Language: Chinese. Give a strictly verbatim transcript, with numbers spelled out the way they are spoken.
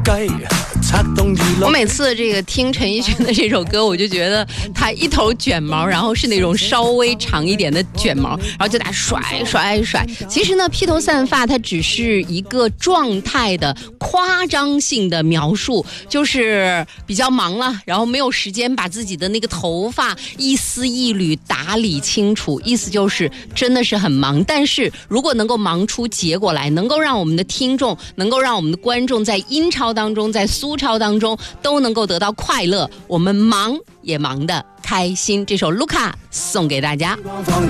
我每次这个听陈奕迅的这首歌，我就觉得他一头卷毛，然后是那种稍微长一点的卷毛，然后就在甩甩甩。其实呢，披头散发它只是一个状态的夸张性的描述，就是比较忙了，然后没有时间把自己的那个头发一丝一缕打理清楚，意思就是真的是很忙。但是如果能够忙出结果来，能够让我们的听众，能够让我们的观众在英超当中，在苏超当中都能够得到快乐，我们忙也忙得开心。这首卢卡送给大家。